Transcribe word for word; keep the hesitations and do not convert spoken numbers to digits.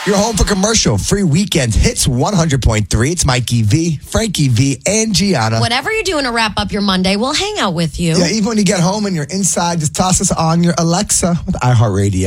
You're home for commercial free weekend hits one hundred point three. It's Mikey V, Frankie V, and Gianna. Whatever you're doing to wrap up your Monday, we'll hang out with you. Yeah, even when you get home and you're inside, just toss us on your Alexa with iHeartRadio.